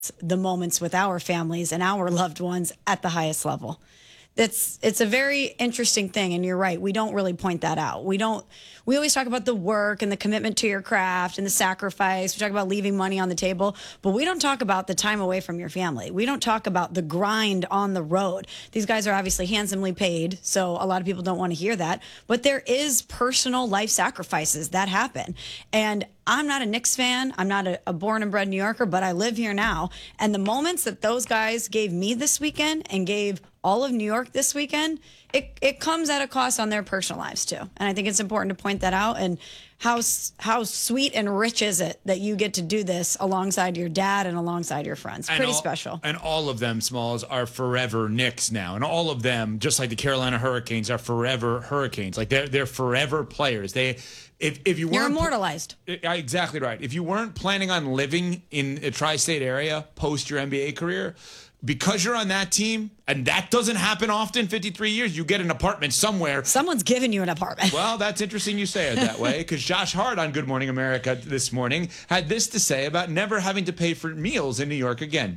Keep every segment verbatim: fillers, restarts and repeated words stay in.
the moments with our families and our loved ones at the highest level. It's it's a very interesting thing, and you're right. We don't really point that out. We don't. We always talk about the work and the commitment to your craft and the sacrifice. We talk about leaving money on the table, but we don't talk about the time away from your family. We don't talk about the grind on the road. These guys are obviously handsomely paid, so a lot of people don't want to hear that. But there is personal life sacrifices that happen, and I'm not a Knicks fan. I'm not a, a born and bred New Yorker, but I live here now. And the moments that those guys gave me this weekend and gave all of New York this weekend, it, it comes at a cost on their personal lives too. And I think it's important to point that out. And how how sweet and rich is it that you get to do this alongside your dad and alongside your friends? And Pretty all, special. And all of them, Smalls, are forever Knicks now. And all of them, just like the Carolina Hurricanes, are forever Hurricanes. Like they're they're forever players. They if if you weren't You're immortalized. Exactly right. If you weren't planning on living in a tri-state area post your N B A career, because you're on that team, and that doesn't happen often, fifty-three years, you get an apartment somewhere. Someone's giving you an apartment. Well, that's interesting you say it that way, because Josh Hart on Good Morning America this morning had this to say about never having to pay for meals in New York again.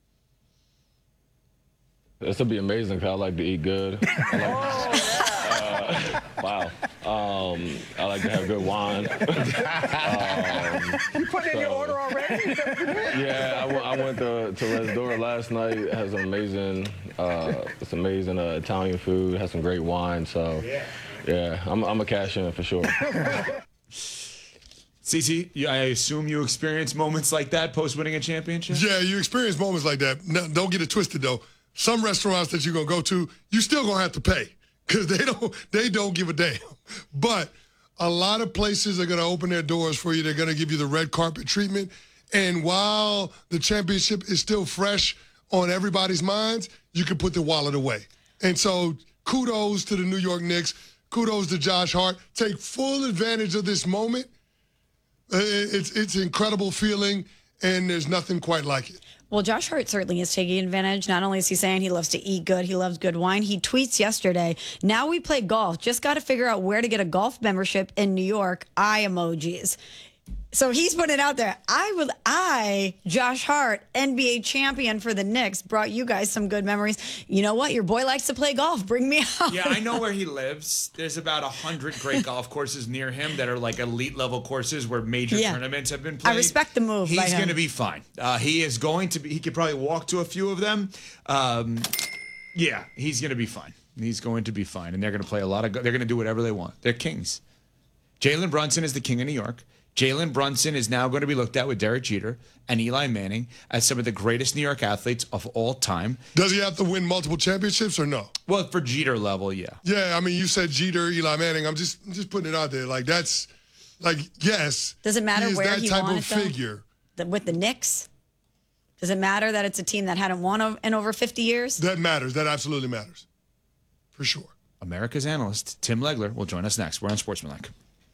This will be amazing because I like to eat good. I like, uh, wow. Um, I like to have good wine. um, you put in so, your order already? Yeah, I, w- I went to, to Resdora last night. It has some amazing, uh, it's amazing uh, Italian food. It has some great wine. So, yeah, yeah I'm, I'm a cash in for sure. Cece, I assume you experience moments like that post winning a championship? Yeah, you experience moments like that. No, don't get it twisted, though. Some restaurants that you're going to go to, you still going to have to pay because they don't, they don't give a damn. But a lot of places are going to open their doors for you. They're going to give you the red carpet treatment. And while the championship is still fresh on everybody's minds, you can put the wallet away. And so kudos to the New York Knicks. Kudos to Josh Hart. Take full advantage of this moment. It's it's an incredible feeling, and there's nothing quite like it. Well, Josh Hart certainly is taking advantage. Not only is he saying he loves to eat good, he loves good wine. He tweets yesterday, now we play golf. Just got to figure out where to get a golf membership in New York. Eye emojis. So he's putting it out there. I will, I, Josh Hart, N B A champion for the Knicks, brought you guys some good memories. You know what? Your boy likes to play golf. Bring me out. Yeah, I know where he lives. There's about a hundred great golf courses near him that are like elite level courses where major yeah. tournaments have been played. I respect the move. He's going to be fine. Uh, he is going to be, he could probably walk to a few of them. Um, yeah, he's going to be fine. He's going to be fine. And they're going to play a lot of, they're going to do whatever they want. They're kings. Jalen Brunson is the king of New York. Jalen Brunson is now going to be looked at with Derek Jeter and Eli Manning as some of the greatest New York athletes of all time. Does he have to win multiple championships or no? Well, for Jeter level, yeah. Yeah, I mean, you said Jeter, Eli Manning. I'm just I'm just putting it out there. Like, that's, like, yes. Does it matter he where that he type won of it, though? figure. The, with the Knicks? Does it matter that it's a team that hadn't won in over fifty years? That matters. That absolutely matters. For sure. America's analyst, Tim Legler, will join us next. We're on Sportsmanlike.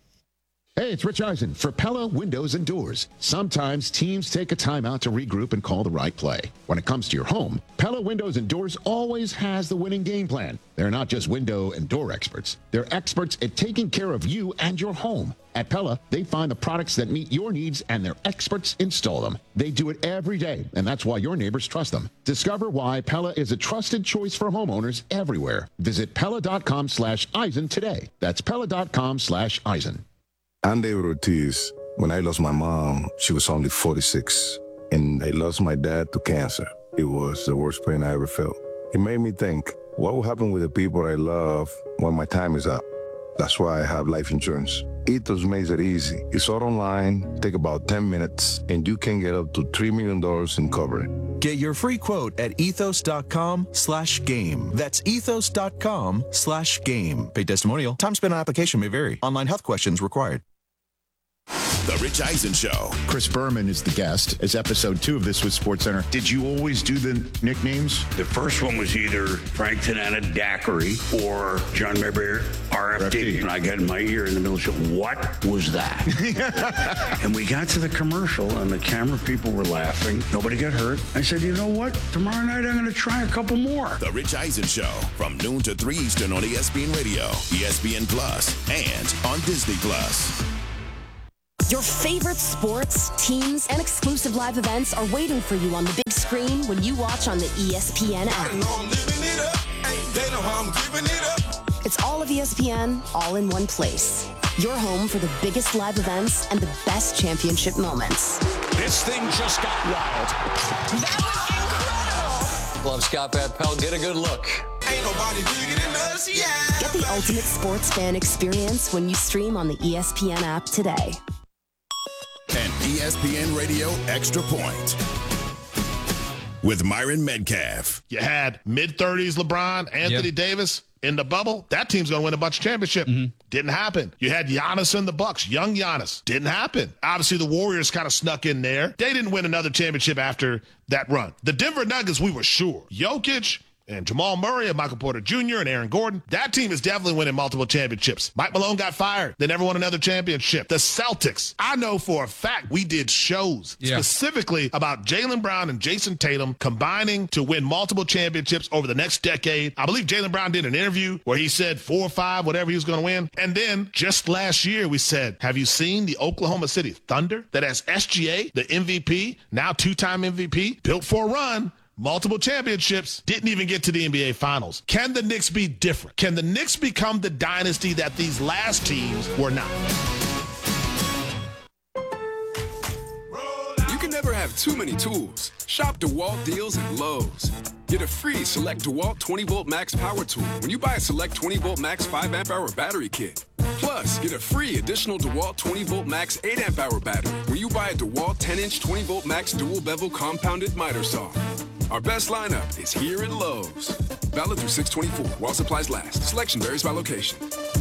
Hey, it's Rich Eisen for Pella Windows and Doors. Sometimes teams take a timeout to regroup and call the right play. When it comes to your home, Pella Windows and Doors always has the winning game plan. They're not just window and door experts. They're experts at taking care of you and your home. At Pella, they find the products that meet your needs and their experts install them. They do it every day, and that's why your neighbors trust them. Discover why Pella is a trusted choice for homeowners everywhere. Visit Pella.com slash Eisen today. That's Pella.com slash Eisen. I'm David Ortiz. When I lost my mom, she was only forty-six. And I lost my dad to cancer. It was the worst pain I ever felt. It made me think, what will happen with the people I love when my time is up? That's why I have life insurance. Ethos makes it easy. It's all online, take about ten minutes, and you can get up to three million dollars in coverage. Get your free quote at ethos.com slash game. That's ethos.com slash game. Paid testimonial. Time spent on application may vary. Online health questions required. The Rich Eisen Show. Chris Berman is the guest. It's episode two of This Was SportsCenter. Did you always do the nicknames? The first one was either Frank Tanana Daiquiri or John Mayberry R F D. And I got in my ear in the middle of the show, what was that? And we got to the commercial and the camera people were laughing. Nobody got hurt. I said, you know what? Tomorrow night I'm going to try a couple more. The Rich Eisen Show from noon to three Eastern on E S P N Radio, E S P N Plus, and on Disney Plus. Your favorite sports, teams, and exclusive live events are waiting for you on the big screen when you watch on the E S P N app. It's all of E S P N, all in one place. Your home for the biggest live events and the best championship moments. This thing just got wild. That was incredible. Love Scott Van Pelt. Get a good look. Ain't nobody bigger than us, yeah. Get the ultimate sports fan experience when you stream on the E S P N app today. An E S P N Radio Extra Point with Myron Metcalf. You had mid-thirties LeBron, Anthony Yep. Davis in the bubble. That team's going to win a bunch of championships. Mm-hmm. Didn't happen. You had Giannis in the Bucks, young Giannis. Didn't happen. Obviously, the Warriors kind of snuck in there. They didn't win another championship after that run. The Denver Nuggets, we were sure. Jokic and Jamal Murray and Michael Porter Junior and Aaron Gordon. That team is definitely winning multiple championships. Mike Malone got fired. They never won another championship. The Celtics, I know for a fact we did shows Yeah. specifically about Jaylen Brown and Jason Tatum combining to win multiple championships over the next decade. I believe Jaylen Brown did an interview where he said four or five, whatever he was going to win. And then just last year we said, have you seen the Oklahoma City Thunder that has S G A, the M V P, now two-time M V P, built for a run, multiple championships, didn't even get to the N B A Finals. Can the Knicks be different? Can the Knicks become the dynasty that these last teams were not? You can never have too many tools. Shop DeWalt deals at Lowe's. Get a free Select DeWalt twenty volt Max Power Tool when you buy a Select twenty volt Max five amp hour battery kit. Plus, get a free additional DeWalt twenty volt Max eight amp hour battery when you buy a DeWalt ten inch twenty volt Max dual bevel compounded miter saw. Our best lineup is here at Lowe's. Valid through six twenty-four while supplies last. Selection varies by location.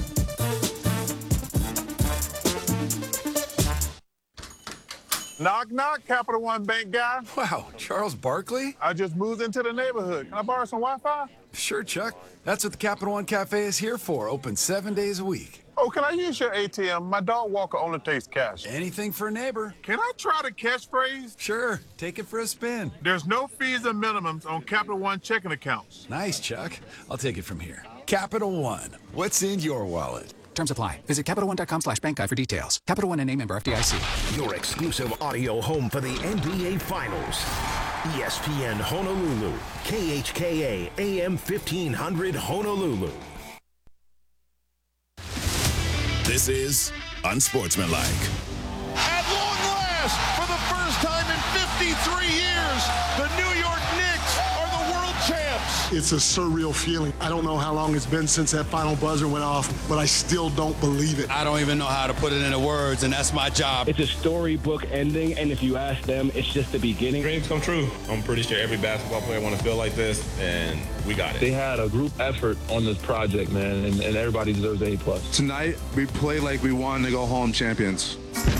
Knock, knock, Capital One Bank guy. Wow, Charles Barkley? I just moved into the neighborhood. Can I borrow some Wi-Fi? Sure, Chuck. That's what the Capital One Cafe is here for. Open seven days a week. Oh, can I use your A T M? My dog walker only takes cash. Anything for a neighbor. Can I try the catchphrase? Sure, take it for a spin. There's no fees or minimums on Capital One checking accounts. Nice, Chuck. I'll take it from here. Capital One. What's in your wallet? Terms apply. Visit CapitalOne.com slash bank guide for details. Capital One and name member F D I C. Your exclusive audio home for the N B A Finals. E S P N Honolulu. K H K A A M fifteen hundred Honolulu. This is Unsportsmanlike. At long last, for the first time in fifty-three years, the New York Knicks are the world champs. It's a surreal feeling. I don't know how long it's been since that final buzzer went off, but I still don't believe it. I don't even know how to put it into words, and that's my job. It's a storybook ending, and if you ask them, it's just the beginning. Dreams come true. I'm pretty sure every basketball player want to feel like this, and we got it. They had a group effort on this project, man, and, and everybody deserves an A plus. Tonight, we play like we wanted to go home champions.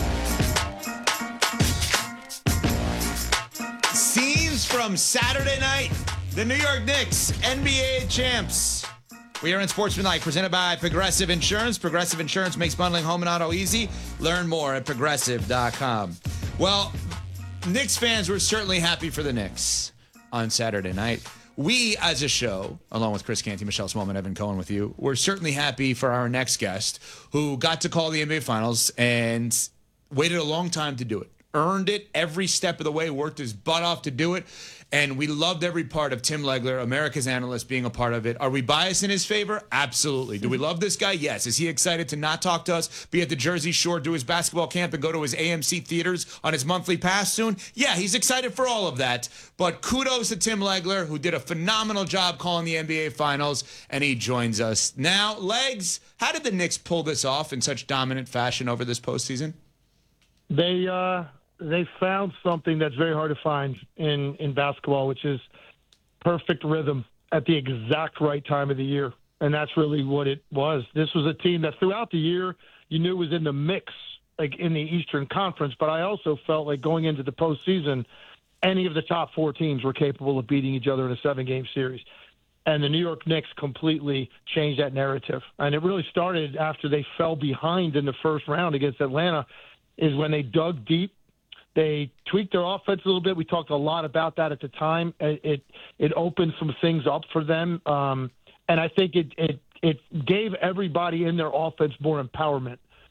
Scenes from Saturday night. The New York Knicks, N B A champs. We are in Sportsmanlike, presented by Progressive Insurance. Progressive Insurance makes bundling home and auto easy. Learn more at progressive dot com. Well, Knicks fans were certainly happy for the Knicks on Saturday night. We, as a show, along with Chris Canty, Michelle Smallman, Evan Cohen with you, we're certainly happy for our next guest who got to call the N B A Finals and waited a long time to do it. Earned it every step of the way, worked his butt off to do it. And we loved every part of Tim Legler, America's analyst, being a part of it. Are we biased in his favor? Absolutely. Do we love this guy? Yes. Is he excited to not talk to us, be at the Jersey Shore, do his basketball camp, and go to his A M C theaters on his monthly pass soon? Yeah, he's excited for all of that. But kudos to Tim Legler, who did a phenomenal job calling the N B A Finals, and he joins us now. Legs, how did the Knicks pull this off in such dominant fashion over this postseason? They uh, they found something that's very hard to find in, in basketball, which is perfect rhythm at the exact right time of the year. And that's really what it was. This was a team that throughout the year you knew was in the mix, like in the Eastern Conference. But I also felt like going into the postseason, any of the top four teams were capable of beating each other in a seven-game series. And the New York Knicks completely changed that narrative. And it really started after they fell behind in the first round against Atlanta, is when they dug deep. They tweaked their offense a little bit. We talked a lot about that at the time. It it, it opened some things up for them. Um, and I think it, it, it gave everybody in their offense more empowerment.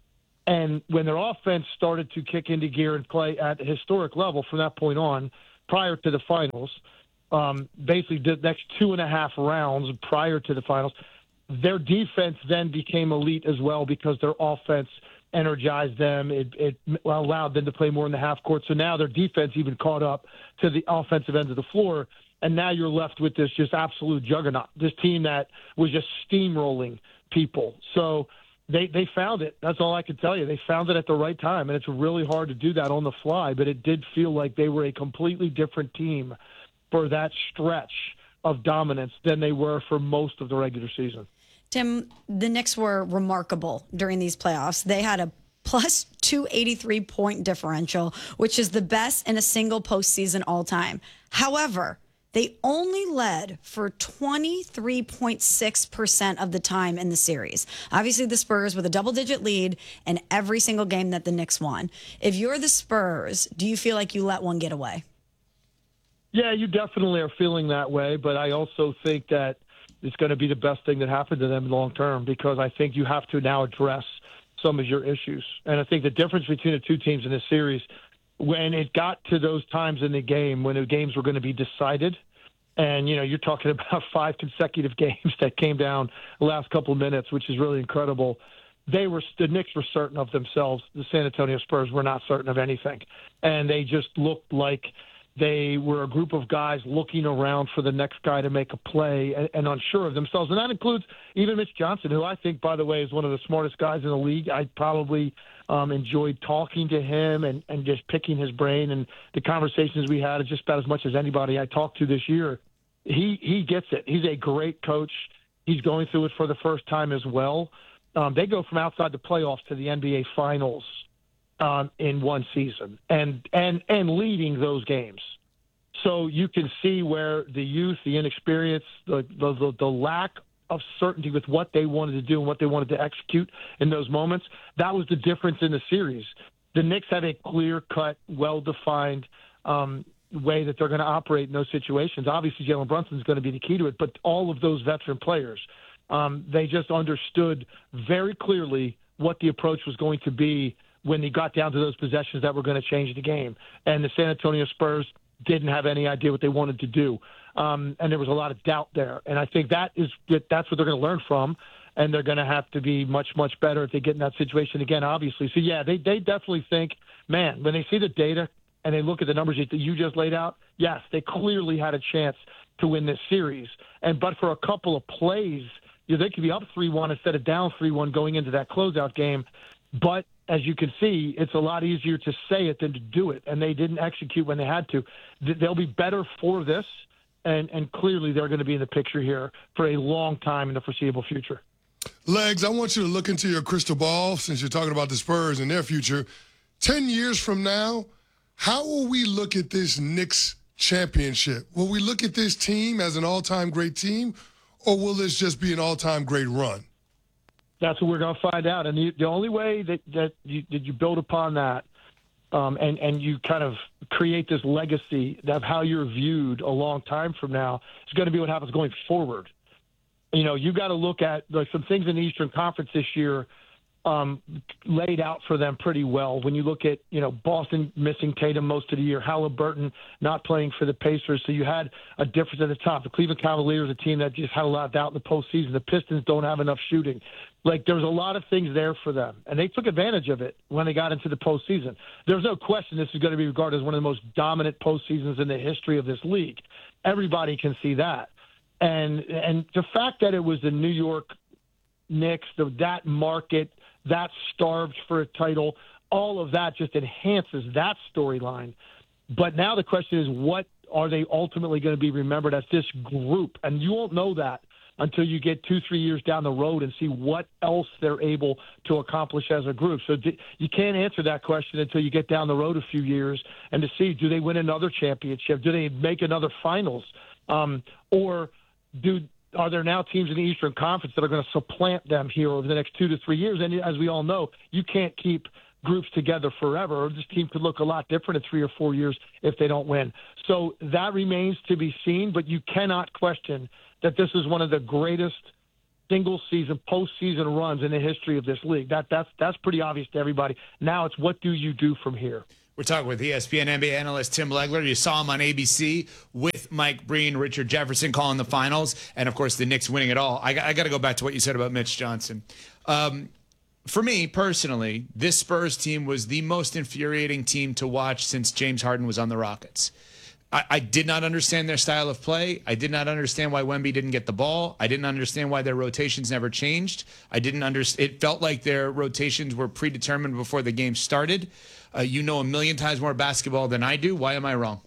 And when their offense started to kick into gear and play at a historic level from that point on, prior to the finals, um, basically the next two and a half rounds prior to the finals, their defense then became elite as well because their offense energized them. It, it allowed them to play more in the half court. So now their defense even caught up to the offensive end of the floor. And now you're left with this just absolute juggernaut, this team that was just steamrolling people. So they they found it. That's all I can tell you. They found it at the right time, and it's really hard to do that on the fly, but it did feel like they were a completely different team for that stretch of dominance than they were for most of the regular season. Tim, the Knicks were remarkable during these playoffs. They had a plus two eighty-three point differential, which is the best in a single postseason all time. However, they only led for twenty-three point six percent of the time in the series. Obviously, the Spurs with a double-digit lead in every single game that the Knicks won. If you're the Spurs, do you feel like you let one get away? Yeah, you definitely are feeling that way, but I also think that it's going to be the best thing that happened to them long term because I think you have to now address some of your issues. And I think the difference between the two teams in this series, when it got to those times in the game when the games were going to be decided, and, you know, you're talking about five consecutive games that came down the last couple of minutes, which is really incredible. They were, the Knicks were certain of themselves. The San Antonio Spurs were not certain of anything. And they just looked like they were a group of guys looking around for the next guy to make a play and, and unsure of themselves. And that includes even Mitch Johnson, who I think, by the way, is one of the smartest guys in the league. I probably um, enjoyed talking to him and, and just picking his brain. And the conversations we had is just about as much as anybody I talked to this year. He, he gets it. He's a great coach. He's going through it for the first time as well. Um, they go from outside the playoffs to the N B A Finals Um, in one season and, and, and leading those games. So you can see where the youth, the inexperience, the, the, the, the lack of certainty with what they wanted to do and what they wanted to execute in those moments, that was the difference in the series. The Knicks have a clear-cut, well-defined um, way that they're going to operate in those situations. Obviously, Jalen Brunson is going to be the key to it, but all of those veteran players, um, they just understood very clearly what the approach was going to be when they got down to those possessions that were going to change the game. And the San Antonio Spurs didn't have any idea what they wanted to do. Um, and there was a lot of doubt there. And I think that is that's what they're going to learn from, and they're going to have to be much, much better if they get in that situation again, obviously. So, yeah, they, they definitely think, man, when they see the data and they look at the numbers that you just laid out, yes, they clearly had a chance to win this series. And but for a couple of plays, you know, they could be up three one instead of down three one going into that closeout game. But as you can see, it's a lot easier to say it than to do it, and they didn't execute when they had to. They'll be better for this, and, and clearly they're going to be in the picture here for a long time in the foreseeable future. Legs, I want you to look into your crystal ball since you're talking about the Spurs and their future. Ten years from now, how will we look at this Knicks championship? Will we look at this team as an all-time great team, or will this just be an all-time great run? That's what we're going to find out. And the, the only way that, that, you, that you build upon that um, and, and you kind of create this legacy of how you're viewed a long time from now is going to be what happens going forward. You know, you got to look at like some things in the Eastern Conference this year um, laid out for them pretty well. When you look at, you know, Boston missing Tatum most of the year, Halliburton not playing for the Pacers. So you had a difference at the top. The Cleveland Cavaliers, a team that just had a lot of doubt in the postseason. The Pistons don't have enough shooting. Like, there was a lot of things there for them, and they took advantage of it when they got into the postseason. There's no question this is going to be regarded as one of the most dominant postseasons in the history of this league. Everybody can see that. And and the fact that it was the New York Knicks, the, that market, that starved for a title, all of that just enhances that storyline. But now the question is, what are they ultimately going to be remembered as, this group? And you won't know that until you get two, three years down the road and see what else they're able to accomplish as a group. So you can't answer that question until you get down the road a few years and to see, do they win another championship? Do they make another finals? Um, or do are there now teams in the Eastern Conference that are going to supplant them here over the next two to three years? And as we all know, you can't keep groups together forever, or this team could look a lot different in three or four years if they don't win. So that remains to be seen, but you cannot question that this is one of the greatest single season, postseason runs in the history of this league. That that's that's pretty obvious to everybody. Now it's what do you do from here? We're talking with E S P N N B A analyst Tim Legler. You saw him on A B C with Mike Breen, Richard Jefferson calling the finals, and, of course, the Knicks winning it all. I, I got to go back to what you said about Mitch Johnson. Um, for me, personally, this Spurs team was the most infuriating team to watch since James Harden was on the Rockets. I, I did not understand their style of play. I did not understand why Wemby didn't get the ball. I didn't understand why their rotations never changed. I didn't understand. It felt like their rotations were predetermined before the game started. Uh, you know a million times more basketball than I do. Why am I wrong?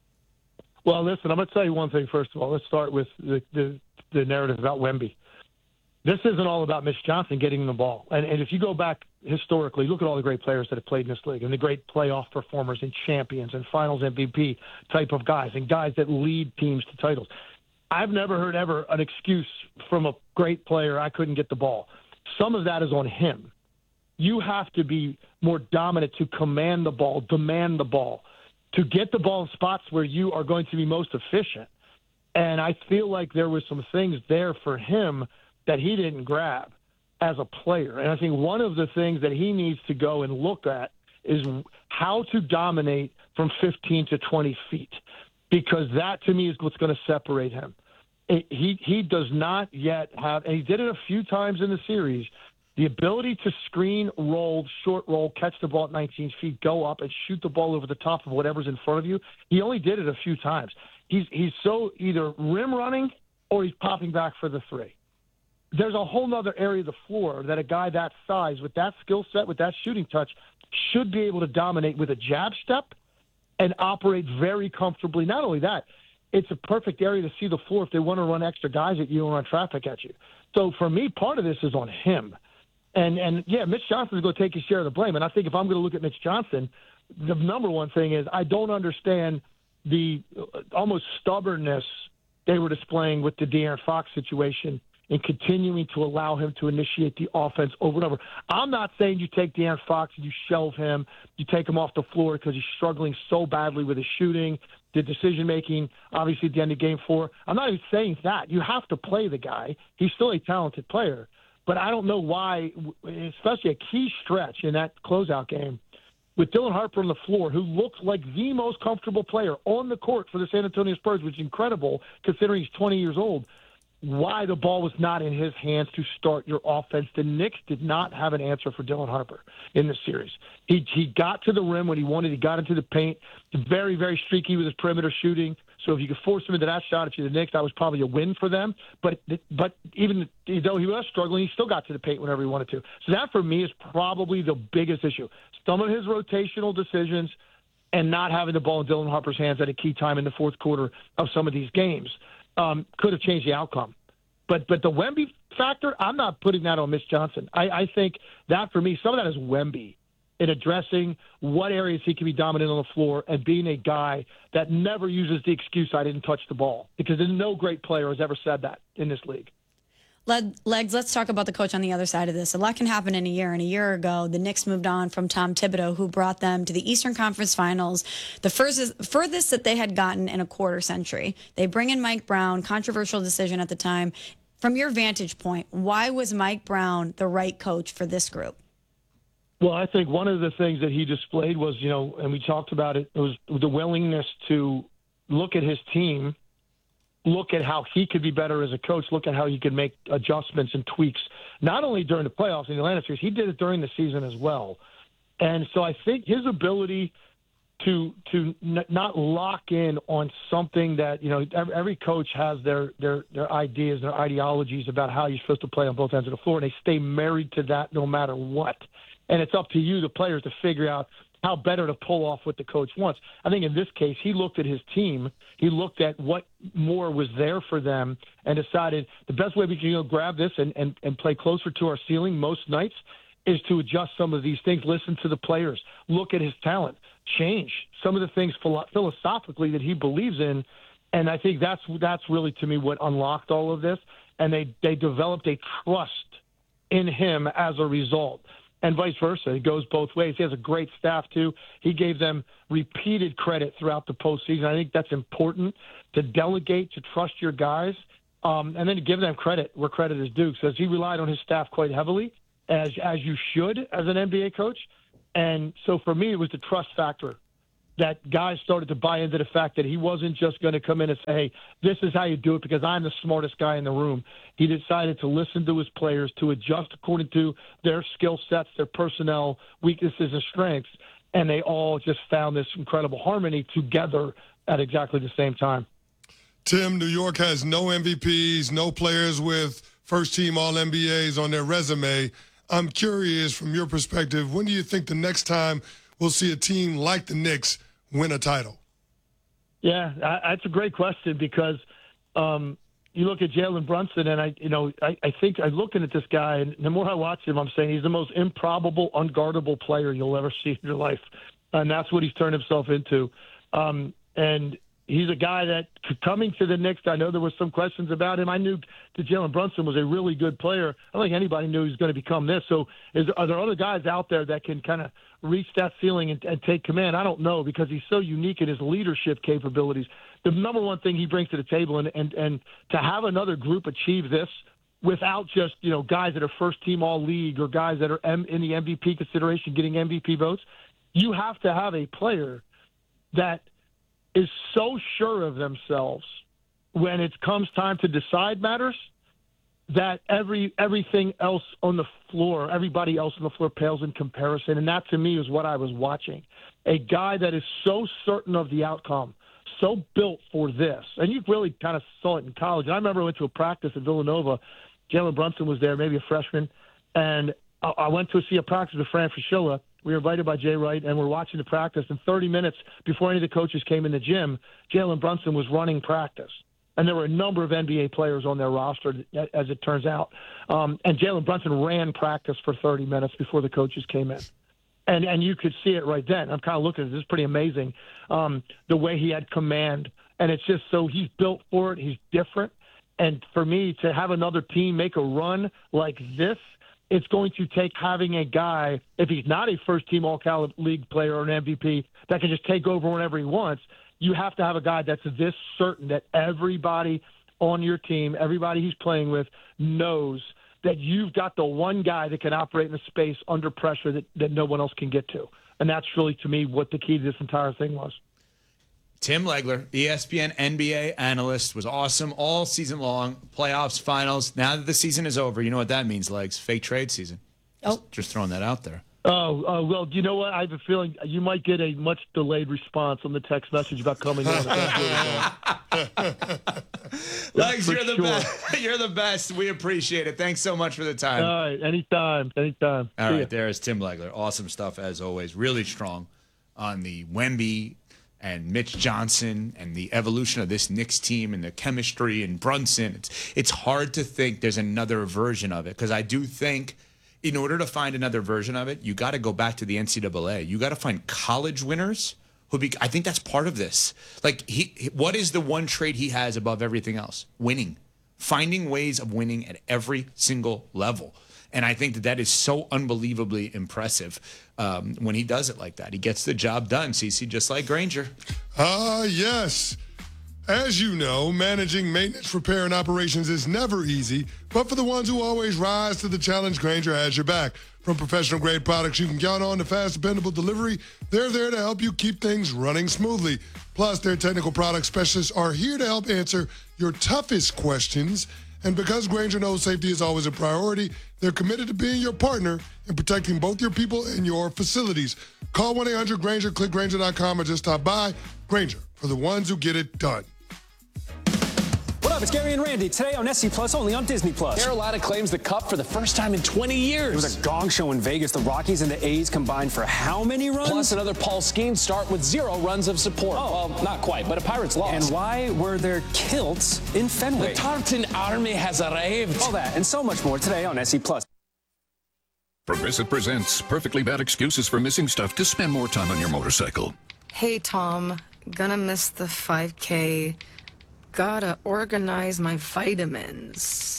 Well, listen, I'm going to tell you one thing first of all. Let's start with the, the, the narrative about Wemby. This isn't all about Mitch Johnson getting the ball. And, and if you go back historically, look at all the great players that have played in this league and the great playoff performers and champions and finals M V P type of guys and guys that lead teams to titles. I've never heard ever an excuse from a great player, I couldn't get the ball. Some of that is on him. You have to be more dominant to command the ball, demand the ball, to get the ball in spots where you are going to be most efficient. And I feel like there was some things there for him that he didn't grab as a player. And I think one of the things that he needs to go and look at is how to dominate from fifteen to twenty feet, because that to me is what's going to separate him. It, he, he does not yet have, and he did it a few times in the series, the ability to screen, roll, short roll, catch the ball at nineteen feet, go up and shoot the ball over the top of whatever's in front of you. He only did it a few times. He's he's so either rim running or he's popping back for the three. There's a whole other area of the floor that a guy that size, with that skill set, with that shooting touch, should be able to dominate with a jab step and operate very comfortably. Not only that, it's a perfect area to see the floor if they want to run extra guys at you and run traffic at you. So for me, part of this is on him. And, and yeah, Mitch Johnson is going to take his share of the blame. And I think if I'm going to look at Mitch Johnson, the number one thing is I don't understand the almost stubbornness they were displaying with the De'Aaron Fox situation and continuing to allow him to initiate the offense over and over. I'm not saying you take De'Aaron Fox and you shelve him, you take him off the floor because he's struggling so badly with his shooting, the decision-making, obviously at the end of game four. I'm not even saying that. You have to play the guy. He's still a talented player. But I don't know why, especially a key stretch in that closeout game, with Dylan Harper on the floor, who looks like the most comfortable player on the court for the San Antonio Spurs, which is incredible considering he's twenty years old, why the ball was not in his hands to start your offense. The Knicks did not have an answer for Dylan Harper in this series. He he got to the rim when he wanted. He got into the paint. Very, very streaky with his perimeter shooting. So if you could force him into that shot, if you're the Knicks, that was probably a win for them. But but even though he was struggling, he still got to the paint whenever he wanted to. So that, for me, is probably the biggest issue. Some of his rotational decisions and not having the ball in Dylan Harper's hands at a key time in the fourth quarter of some of these games um, could have changed the outcome. But but the Wemby factor, I'm not putting that on Mitch Johnson. I, I think that, for me, some of that is Wemby in addressing what areas he can be dominant on the floor and being a guy that never uses the excuse, I didn't touch the ball, because there's no great player has ever said that in this league. Legs, let's talk about the coach on the other side of this. A lot can happen in a year. And a year ago, the Knicks moved on from Tom Thibodeau, who brought them to the Eastern Conference Finals, the furthest, furthest that they had gotten in a quarter century. They bring in Mike Brown, controversial decision at the time. From your vantage point, why was Mike Brown the right coach for this group? Well, I think one of the things that he displayed was, you know, and we talked about it, it was the willingness to look at his team, look at how he could be better as a coach, look at how he could make adjustments and tweaks, not only during the playoffs in the Atlanta series, he did it during the season as well. And so I think his ability to to n- not lock in on something that, you know, every, every coach has their, their, their ideas, their ideologies about how you're supposed to play on both ends of the floor, and they stay married to that no matter what. And it's up to you, the players, to figure out how better to pull off what the coach wants. I think in this case, he looked at his team. He looked at what more was there for them and decided the best way we can, you know, grab this and, and, and play closer to our ceiling most nights is to adjust some of these things, listen to the players, look at his talent, change some of the things philo- philosophically that he believes in. And I think that's that's really, to me, what unlocked all of this. And they, they developed a trust in him as a result. And vice versa. It goes both ways. He has a great staff, too. He gave them repeated credit throughout the postseason. I think that's important, to delegate, to trust your guys. Um, and then to give them credit where credit is due. Says he relied on his staff quite heavily, as as you should as an N B A coach. And so for me, it was the trust factor that guys started to buy into the fact that he wasn't just going to come in and say, hey, this is how you do it because I'm the smartest guy in the room. He decided to listen to his players, to adjust according to their skill sets, their personnel, weaknesses, and strengths. And they all just found this incredible harmony together at exactly the same time. Tim, New York has no M V Ps, no players with first-team All N B As on their resume. I'm curious, from your perspective, when do you think the next time we'll see a team like the Knicks win a title? Yeah, that's a great question because um, you look at Jalen Brunson, and I, you know, I, I think I'm looking at this guy, and the more I watch him, I'm saying he's the most improbable, unguardable player you'll ever see in your life, and that's what he's turned himself into. Um, and he's a guy that, coming to the Knicks, I know there was some questions about him. I knew that Jalen Brunson was a really good player. I don't think anybody knew he was going to become this. So is, are there other guys out there that can kind of reach that ceiling and, and take command? I don't know, because he's so unique in his leadership capabilities. The number one thing he brings to the table, and, and, and to have another group achieve this without just, you know, guys that are first-team all-league or guys that are M, in the M V P consideration getting M V P votes, you have to have a player that – is so sure of themselves when it comes time to decide matters that every everything else on the floor, everybody else on the floor pales in comparison. And that, to me, is what I was watching. A guy that is so certain of the outcome, so built for this. And you really kind of saw it in college. And I remember I went to a practice at Villanova. Jalen Brunson was there, maybe a freshman. And I, I went to see a practice with Fran Fraschilla. We were invited by Jay Wright, and we're watching the practice. And thirty minutes before any of the coaches came in the gym, Jalen Brunson was running practice. And there were a number of N B A players on their roster, as it turns out. Um, and Jalen Brunson ran practice for thirty minutes before the coaches came in. And and you could see it right then. I'm kind of looking at this. It's pretty amazing, um, the way he had command. And it's just so he's built for it. He's different. And for me, to have another team make a run like this, it's going to take having a guy, if he's not a first-team all-Cal league player or an M V P, that can just take over whenever he wants. You have to have a guy that's this certain that everybody on your team, everybody he's playing with, knows that you've got the one guy that can operate in a space under pressure that, that no one else can get to. And that's really, to me, what the key to this entire thing was. Tim Legler, E S P N N B A analyst, was awesome all season long. Playoffs, finals. Now that the season is over, you know what that means, Legs. Fake trade season. Just, oh. just throwing that out there. Oh, uh, well, you know what? I have a feeling you might get a much delayed response on the text message about coming on. Legs, you're the sure. best. You're the best. We appreciate it. Thanks so much for the time. All right, anytime, anytime. All See right, ya. there's Tim Legler. Awesome stuff as always. Really strong on the Wemby and Mitch Johnson and the evolution of this Knicks team and the chemistry and Brunson. It's, it's hard to think there's another version of it, because I do think in order to find another version of it, you got to go back to the N C double A. You got to find college winners who be, I think that's part of this. Like, he, what is the one trait he has above everything else? Winning. Finding ways of winning at every single level. And I think that that is so unbelievably impressive um, when he does it like that. He gets the job done, Cece, just like Granger. Ah, uh, yes. As you know, managing maintenance, repair, and operations is never easy, but for the ones who always rise to the challenge, Granger has your back. From professional-grade products you can count on to fast, dependable delivery, they're there to help you keep things running smoothly. Plus, their technical product specialists are here to help answer your toughest questions. And because Granger knows safety is always a priority, they're committed to being your partner in protecting both your people and your facilities. Call one eight hundred Granger, click Granger dot com, or just stop by. Granger, for the ones who get it done. What up, it's Gary and Randy. Today on S C Plus, only on Disney Plus. Carolina claims the cup for the first time in twenty years. It was a gong show in Vegas. The Rockies and the A's combined for how many runs? Plus another Paul Skeens start with zero runs of support. Oh. Well, not quite, but a Pirates lost. And why were there kilts in Fenway? The Tartan Army has arrived. All that and so much more today on S C Plus. Progressive presents perfectly bad excuses for missing stuff to spend more time on your motorcycle. Hey, Tom. Gonna miss the five K. Gotta organize my vitamins.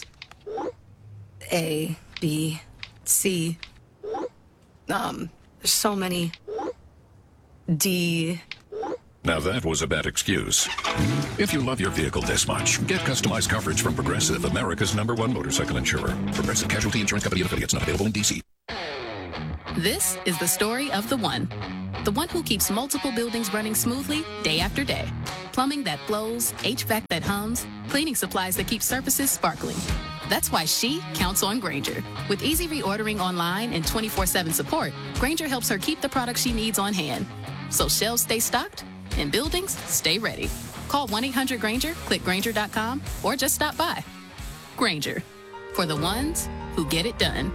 A, B, C. Um, there's so many. D. Now that was a bad excuse. If you love your vehicle this much, get customized coverage from Progressive, America's number one motorcycle insurer. Progressive Casualty Insurance Company and affiliates, not available in D C. This is the story of the one. The one who keeps multiple buildings running smoothly day after day. Plumbing that flows, H V A C that hums, cleaning supplies that keep surfaces sparkling. That's why she counts on Grainger. With easy reordering online and twenty-four seven support, Grainger helps her keep the products she needs on hand. So shelves stay stocked and buildings stay ready. Call one eight hundred Grainger, click Grainger dot com, or just stop by. Grainger, for the ones who get it done.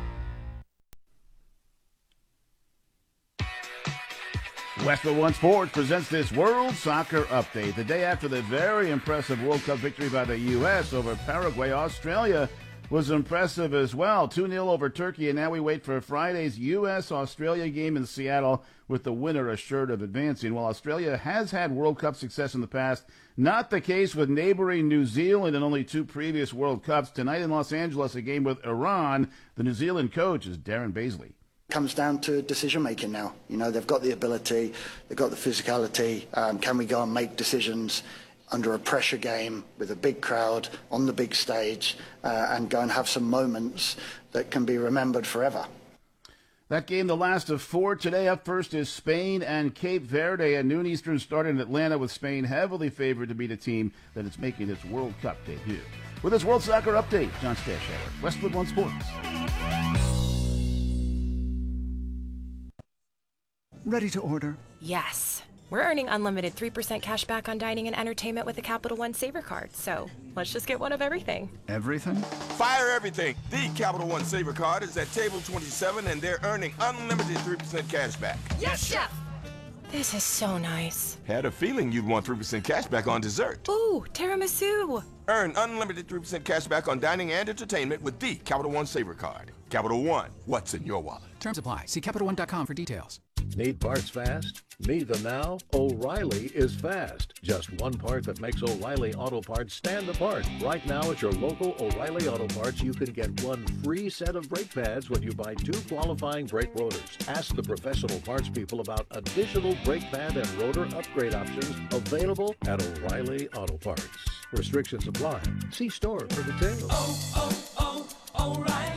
Westwood One Sports presents this World Soccer Update. The day after the very impressive World Cup victory by the U S over Paraguay, Australia was impressive as well. two nil over Turkey, and now we wait for Friday's U S Australia game in Seattle with the winner assured of advancing. While Australia has had World Cup success in the past, not the case with neighboring New Zealand in only two previous World Cups. Tonight in Los Angeles, a game with Iran. The New Zealand coach is Darren Baisley. Comes down to decision making now. You know, they've got the ability, they've got the physicality. Um, can we go and make decisions under a pressure game with a big crowd on the big stage uh, and go and have some moments that can be remembered forever? That game, the last of four today. Up first is Spain and Cape Verde. A noon Eastern start in Atlanta, with Spain heavily favored to beat a team that is making its World Cup debut. With this World Soccer Update, John Stashower, Westwood One Sports. Ready to order? Yes. We're earning unlimited three percent cash back on dining and entertainment with a Capital One Saver card, so let's just get one of everything. Everything? Fire everything. The Capital One Saver card is at table twenty-seven, and they're earning unlimited three percent cash back. Yes, Chef! This is so nice. Had a feeling you'd want three percent cash back on dessert. Ooh, tiramisu. Earn unlimited three percent cash back on dining and entertainment with the Capital One Saver card. Capital One, what's in your wallet? Terms apply. See Capital One dot com for details. Need parts fast? Need them now? O'Reilly is fast. Just one part that makes O'Reilly Auto Parts stand apart. Right now at your local O'Reilly Auto Parts, you can get one free set of brake pads when you buy two qualifying brake rotors. Ask the professional parts people about additional brake pad and rotor upgrade options available at O'Reilly Auto Parts. Restrictions apply. See store for details. Oh, oh, oh, O'Reilly.